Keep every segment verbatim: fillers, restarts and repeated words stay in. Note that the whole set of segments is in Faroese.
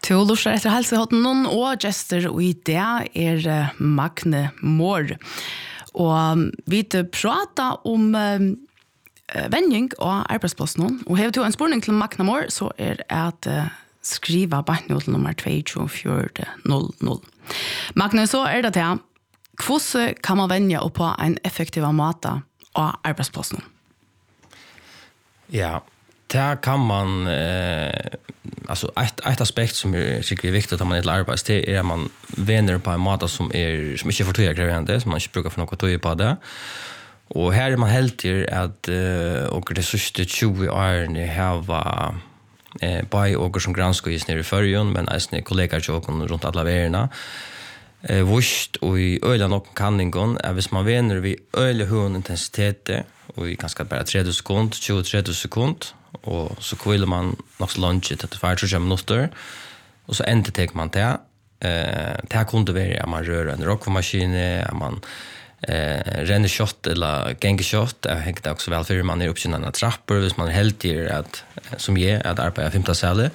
To lustar etter helsehotten noen og gester, og i det er Magne Mår. Og vi prater om uh, vending og arbeidsplassen. Og har du en spørning til Magne Mår, så er at uh, skriva baknot nummer to to fire null null. Magne, så er det til hvordan kan man vende opp på en effektiv måte av arbeidsplassen? Ja, där kan man eh alltså ett ett aspekt som är tycker viktigt att man är till arbete det är att man vänner på en mat som är som inte för tydliga krävande som man inte brukar för något tøy på det. Och här är man helt till att uh, och det sista tjugo åren har eh by och som granskar just nere i förrjun men alltså kollegor som runt alla världarna eh vust och i öla nog kanningen är vis man vänner vi öle hur intensitet och vi kanske bara trettio sekund tjugo till trettio sekund och så kvillar man nog så lunch till tjugo minuter och så ändå tar man det eh det kunde vara att man rör en rockmaskin att man eh renne shot eller gänge shot jag hängde också väl för man är uppe på trappor hvis man helt gör att som är att arbeta femton celle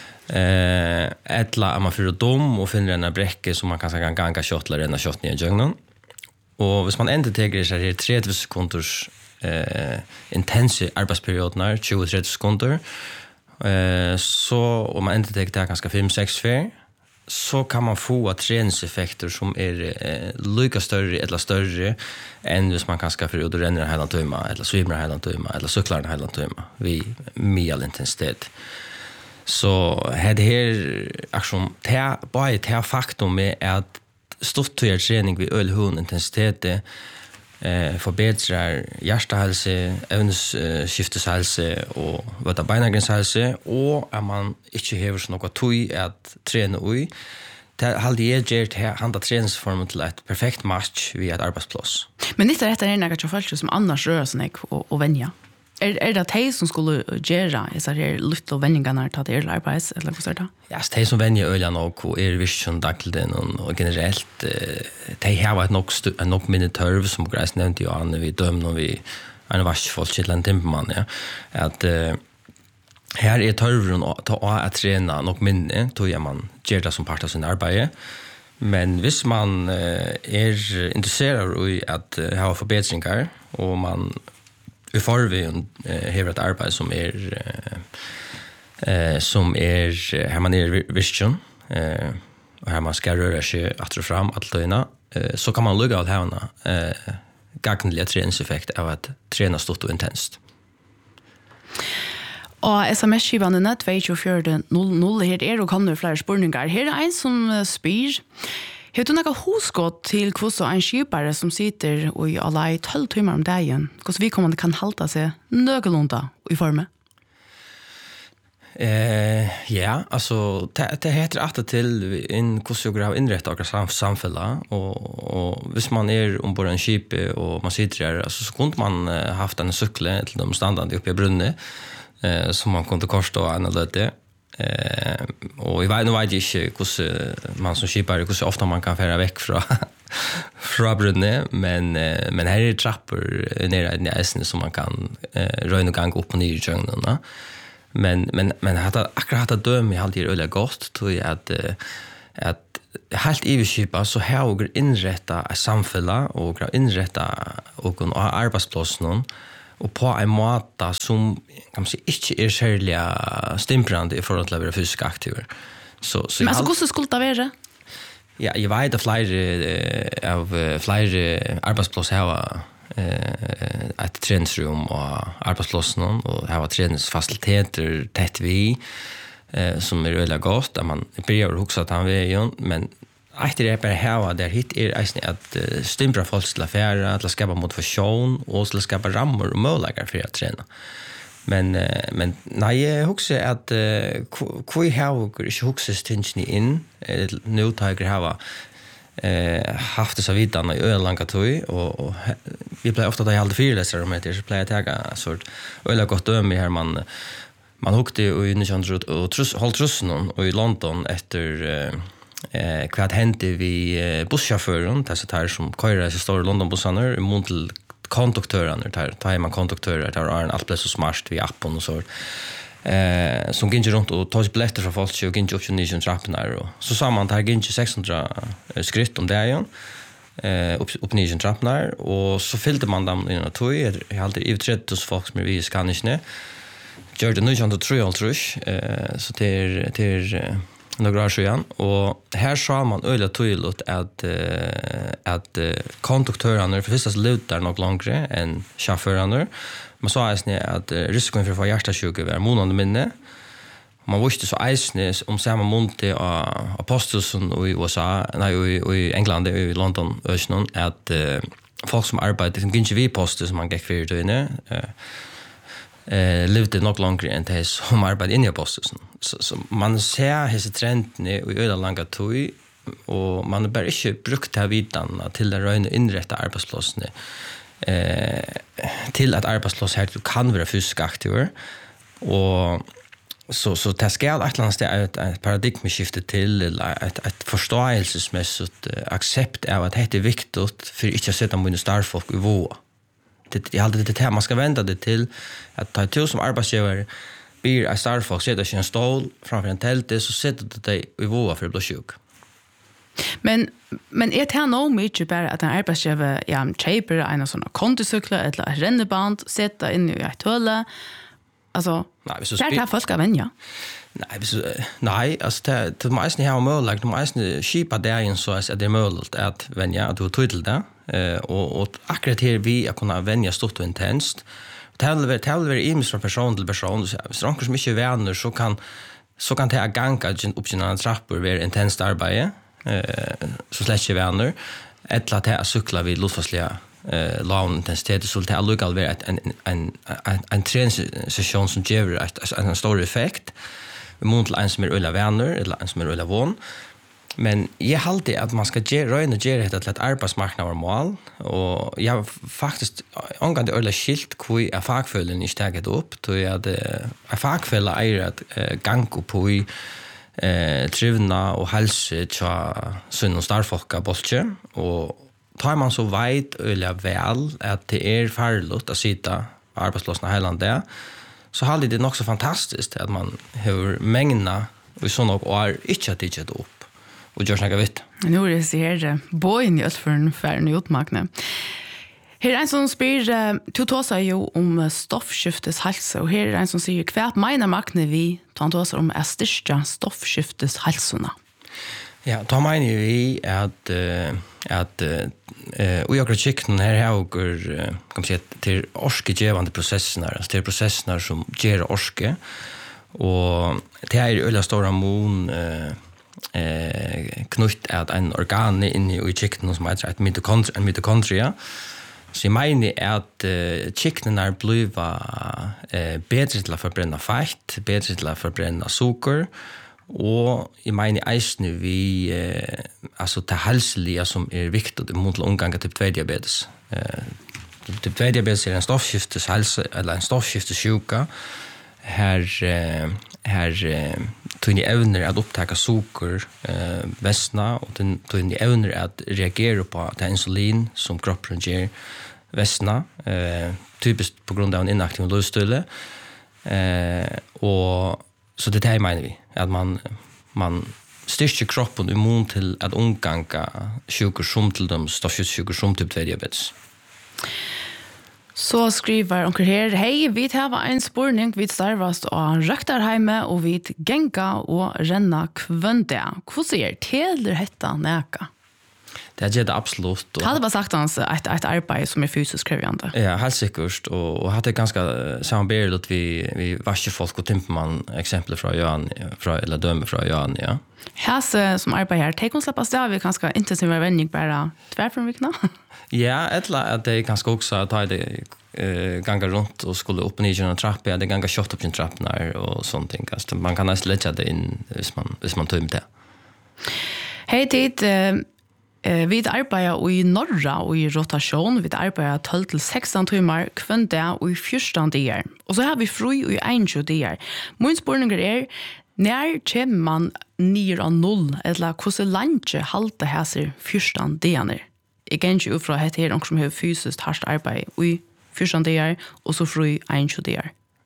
eh ettla att man för dom och finner en bräcke som man kan säga ganga shot eller renne shot ner i djungeln och hvis man ändå tar så här trettio sekunders eh intensiv arbetsperiod när tjugo till trettio sekunder eh så om man inte tar det ganska fem sex fem så kan man få träningseffekter som är eh, lika större eller större än hvis man kanske för att ränna hela tiden eller svimma hela tiden eller cykla hela tiden vi med intensitet. Så det här aktion ta bara ta faktum med att stort träning vid ölhund intensitet eh förbättrar hjärtahälsa, evnesskifteshälsa och vad det beinagränshälsa och att man inte har något tøy att träna i. Det hade jag gjort här handa träningsformen till ett perfekt match vid ett arbetsplats. Men det är rätt är något jag folk som annars rör sig och och vänja. Är är det de som skulle göra så här lite vändningar ta det arbets eller vad så där? Ja, de som vänjer öljan och är vision dagligdagen och generellt de har ett nog nog minuter som gräs nämnt ju an vi döm när vi en vasch folk till en timmerman ja att här är törvron att att träna nog minne då gör man gör det som part av sin arbete. Men hvis man är intresserad i att ha förbättringar och man vi får vi eh har ett arbete som är eh som är här man är vision eh och här man ska röra sig att och fram att löna eh så kan man lugga all härna eh gagnliga träningseffekt av att träna stort och intensivt. Og sms-skivene to to fire null null her er og kan du flere spørninger. Her er en som spyr. Har du noe hosgått til hvordan en skipare som sitter og alle i tolv timer om dagen, hvordan vi kommer kan halta seg nøgelunda i formen? Eh ja, alltså det det heter att till in kursprogram inrätta och sam samfälla och och hvis man är ombord en skip och man sitter där alltså så kunde man uh, haft en cykle till de standarden uppe i brunne eh som man kunde kosta och analysera eh och i vet nu vet jag inte hur man som skipare hur ofta man kan färra veck från från brunne men uh, men här är trappor nere i näsen som man kan uh, röna gång upp och ner i djungeln. Men men men hade akkurat att döma jag hade öliga gott tror jag att att helt ivskipa så här och inrätta ett samfälla och inrätta och en arbetsplats någon och på en måte som kan man säga inte är särskilt stimprande i förhållande till att vara fysisk aktiv. Så så men alltså hur skulle det vara? Ja, jag vet att flera av flera arbetsplatser har eh ett träningsrum och arbetsplatsen och här var träningsfaciliteter tätt vi eh som är väldigt gott där man börjar huxa att han vägen men efter det bara här där hit är är att stämpra folk till affärer att skapa motivation och att skapa ramar och möjligheter för att träna. Men men nej jag huxar att kvui har inte huxas tinni in nu tar jag eh haft det så vidan i ölanga toy och, och vi blir ofta där jag hade fyreläsare om det så blir jag ta sort öla gott döm här man man hukte i nittonhundra och trus håll trussen och i London efter eh vad hände vi busschauffören där så tar som köra så stora London bussarna i mot till konduktörerna där tar man konduktörer där är en allt så smart vi appen och så eh som gick runt och tog biljetter från folk och gick upp till nio trapporna och så sa man att det gick sexhundra skritt om det igen eh upp upp nio trapporna och så fyllde man dem i en tog jag hade i trettio folk som vi ska inte gör det nu jag tror jag tror eh så det är det är några år sedan och här sa man öle tydligt att att konduktörerna för första lutar nog längre än chaufförerna. Man sa att risken för att få hjärtasjuka var månader minne. Man visste så eisnes om samma månad av Apostelsen i U S A, nej i i England och i London ösnon att folk som arbetar som inte vi poster som man gick för då inne eh levde nog längre än det som arbetade inne i Apostelsen. Så, så man ser hese trenden i öde långa tid och man har bara inte brukt det här vidan till den röjna inrätta arbetsplatsen eh till att arbetsplats här du kan vara fysisk aktiv och så så det ska alltså ett ett paradigmskifte till eller ett ett förståelsesmässigt accept av att det är viktigt för inte att sätta mina starfolk i vå. Det jag hade det här man ska vända det till att ta till som arbetsgivare blir en starfolk sätter sig en stol framför en tält så sätter det dig i vå för att bli sjuk. Men men är det nog mycket bara att en arbetsgivare ja köper en sån kontocykel eller ett renneband sätta in i ett hål. Alltså nej, så det kan folk vänja. Nej, så nej, alltså det det måste ni ha möjlighet, det måste skipa där in så att det är möjligt att vänja att du tydligt där eh och och akkurat här vi att kunna vänja stort och intensivt. Det har väl det har väl i från person till person så rankar så mycket vänner så kan så kan det gånga upp till en trappor vara intensivt arbete. Eh så släcker vänner ett lat här cykla vid luftfasliga eh lång intensitet så det alltså väl en en en en träningssession som ger ett en stor effekt. Vi måste en som är ölla vänner eller en som är ölla vån. Men jag håller att man ska ge röna ge det till ett arbetsmarknad normal och jag faktiskt angående ölla skilt kui är fackföllen inte taget upp då jag det är fackfälla är att gånga på i eh trivna och hälsa tja syn och starfolka bolche och tar man så vet ölla väl att det är farligt att sitta arbetslösa hela det så hade det nog så fantastiskt att man hur mängna och såna och är inte att det upp och gör snacka vitt. Nu är det så här boyn just för en färn utmarknad. Her er en som spyr, du tåser jo om stoffskiftes helse, og her er en som sier, hva mener makne vi, da han tåser om er styrke stoffskiftes helsene? Ja, da mener vi at, at uh, og akkurat kikken her har dere, kan man si, til orskegevende prosessene, altså til prosessene som gjør orske, og det er øyla stor mån uh, uh, knytt at en organ inne i kikken som heter et mitokondria, en mitokondria. Så jeg mener at uh, kikkene er blevet uh, bedre til å forbrenne fett, bedre til å forbrenne sukker, og jeg mener eisene vi, uh, altså det helselige som er viktig mot å omgå typ två diabetes. Uh, typ två diabetes er en stoffskiftes helse, eller en stoffskiftes sjuka, her, uh, her uh, tog ni evner at opptaka sukker uh, vestna, og tog ni evner at reagera på det insulin som kroppen ger vestna, uh, typiskt på grund av en inaktiv livsstil. Uh, og så det här menar vi, att man, man styrker kroppen immun till att omgånga sjukor som till de stoffsjukor som typ två diabetes. Så skriver onkel her, hei, vi har en spurning, vi starvast av røkterheime, og vi genga og renna kvønde. Hvordan er det hetta neka? Det är det absolut. Jag hade bara sagt hans ett ett arbete som är fysiskt krävande. Ja, helt säkert och och hade ganska samarbete att vi vi varsje folk och timperman exempel från Jan från eller döme från Jan, ja. Här som arbetar här, tar hon släppas där vi ganska intensiva vändning bara tvär från veckan. Ja, ettla att det är ganska också att ta det eh gånga runt och skulle upp och ner genom trappan, det gånga shot upp i trappan där och sånt ting. Alltså man kan nästan lägga det in hvis man hvis man tar med det. Hej tid Eh vi arbetar i norra och i rotation, vi arbetar tolv till sexton timmar kvända och i fjorton dagar. Och så har vi fri och i tjugo dagar. Min spurning är när kommer man ner av noll eller hur länge halta här sig fjorton dagar. Jag kan inte ufra att det är någon som har fysiskt hårt arbete i fjorton dagar och så fri tjugo dagar.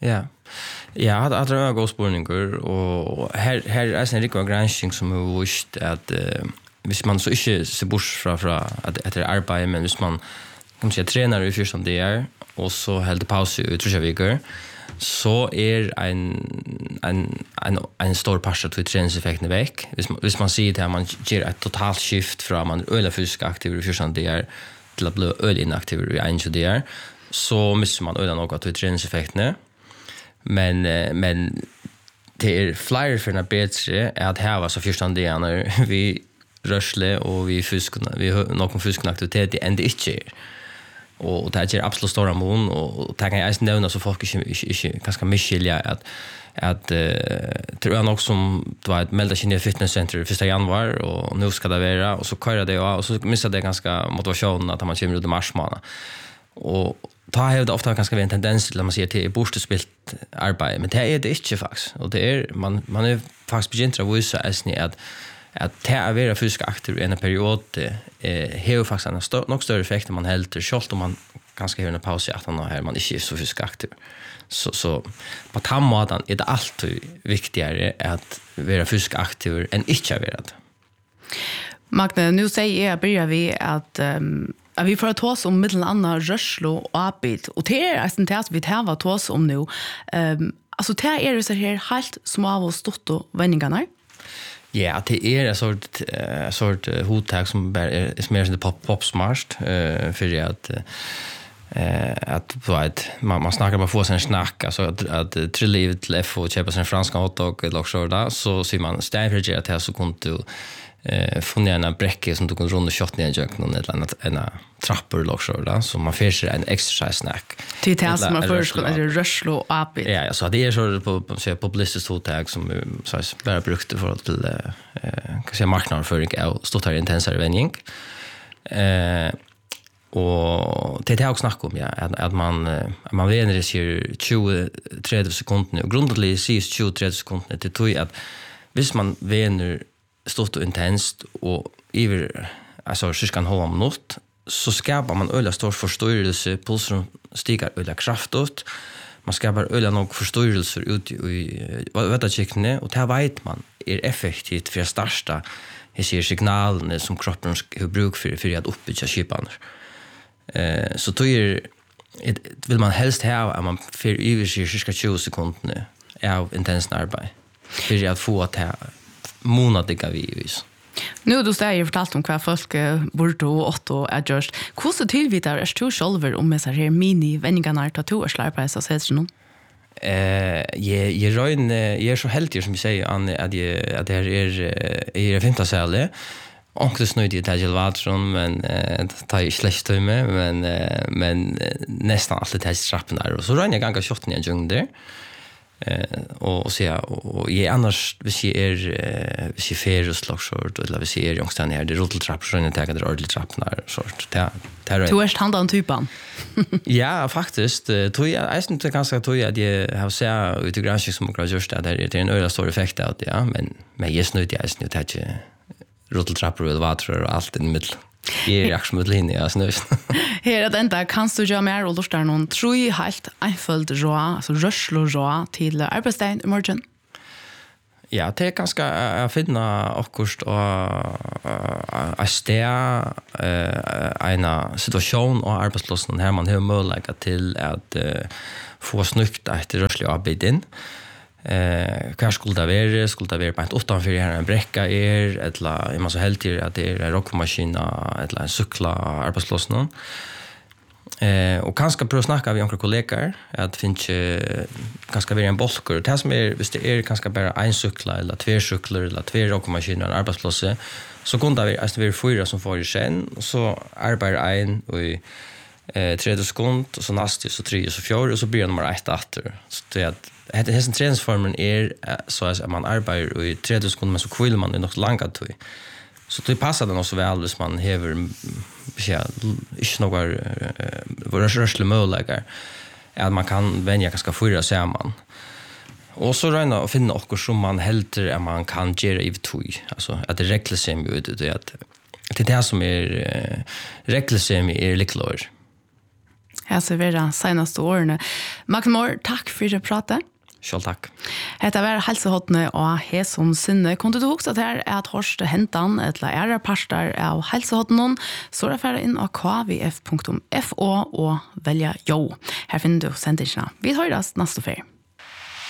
Ja. Ja, det är en god spårningar och här här är en riktig granskning som har visst att uh, hvis man så inte ser bort fra, fra att att det är arbete men hvis man kan man säga tränar i första det är och så helt paus i tre veckor så är en en en en stor part av träningseffekten väck. Hvis man hvis man ser det här man ger ett totalt skift från man är öle fysisk aktiv i första det är till att bli öle inaktiv i en så det är så missar man öle något av träningseffekten. Men men det är flyer för när bättre att ha så första det när vi rörsle och vi fuskna vi har någon fuskna aktivitet i ända inte och det är absolut stora mån och det kan jag inte nämna så folk inte inte ganska missskilja att att uh, tror jag också som det var ett melda sig i fitness center första januari och nu ska det vara och så köra det och så missar det ganska motivation att man kommer ut i mars månad och ta har det ofta ganska en tendens till att man säger till bostadsspilt arbete men det är det inte faktiskt och det är man man är faktiskt begynnt att visa att att det är vara fysisk aktiv i en period eh har faktiskt en stor nog större effekt än man helt självt om man ganska gör en paus i att han här man inte är så fysisk aktiv så så på tammadan är det alltid viktigare att vara fysisk aktiv än inte vara det. Magne, nu säger jag börjar vi att um, att vi får ta oss om mittelanna rörslo och arbet och det är alltså det vi tar ta oss om nu. Um, alltså det är det så här helt små och stort och vändningarna. Ja, det är en sort uh, sort uh, hottag som är, är mer som det pop pop smart uh, för att uh, att så att man man snackar bara få sig en snack alltså att att trilla ut till F och köpa sig en fransk hotdog eller så där så ser man stävjer att det så kunde du eh funna en bräcke som du kan runda shot ner i jöknen eller annat en trappor eller så där så man får sig en exercise snack. Till det som man först skulle rörslo upp. Ja, ja, så det är så på på så publicist hottag som så bara brukte för att till eh kan säga marknadsföring och stort här intensare vändning. Eh och det är också snack om ja att, att man att man vänder sig tjugo till trettio sekunder och grundligt ses tjugo till trettio sekunder till tror att hvis man vänder stort och intenst och över alltså så kan hålla minut så skapar man ölla stor förstörelse pulsen stiger ölla kraftigt man skapar ölla nog förstörelser ut i vad vet jag och det vet man är effektivt för att starta det ser signalerna som kroppen har bruk för för att uppbygga skipan eh så då är vill man helst ha att man för över cirka tjugo sekunder av intens arbete för att få att ha månadiga vis. Nu du säger fortalt om vad folk borde och åtta är just. Hur så tillvitar är du själv om så här mini vändningarna att du slår på så sätter någon. Eh jag jag rör jag är så heldig som vi säger att jag att det är är femton säle. Och det snöd ju till vattron men tar ju släkt med men men nästan allt det här trappen där och så rör jag ganska shot ner jung där. Eh och så ja och jag annars vi ser vi ser färus lockshort eller vi ser jungstan här det rulltrapp så den tar det ordentligt trappar sort där där du är handan typen ja faktiskt tror jag är inte ganska tror jag det har så ut i granskning som jag just där det är en öra stor effekt att ja men men just nu det är inte att rulltrappar och vatten och allt i mitten. Jeg er ikke mot linje, ja, snøst. Her at enda, kan du gjøre mer og lort der noen tro helt einfølt rå, altså rørslo rå til arbeidsdagen i morgen? Ja, det er ganske å finne akkurat å sted en situasjon og arbeidsplassen her man har mulighet til at få snukt etter rørslig arbeid inn. Eh, hva skulle det være? Skulle det være på et utenfor her en brekka er, eller er man så heldig at det er en rockmaskina, eller en sykla arbeidsplassen. Eh, og kanskje prøve å snakke med noen kollegaer, at det finnes kanskje være en bolker. Det som er, hvis det er kanskje bare en sykla, eller tve sykler, eller tve rockmaskiner og en arbeidsplass, så kunne det være, være fyra som får i sen, og så arbeider en og eh trettio sekund och så nästa så tre så fjärde och så blir nummer ett åter så det att det här träningsformen är så att man arbetar i trettio sekunder men så kvill man det nog långa tid så det passar det också väl hvis man häver ja inte några rörsle möjligheter att man kan vänja ganska fyra ser man och så räna och finna också som man helter att man kan göra i tid alltså att det räcker sig med det att det är det som är räcker sig med är liklor. Her så vil det seneste årene. Magne Moore, takk for å prate. Selv takk. Hetta var helsehåttene og Heson sinne. Kunne du huske at her er at Horst hentan eller er parster av helsehåttene, så er det ferdig inn av kvf punktum f o og velja jo. Her finner du sendingene. Vi høres neste fer.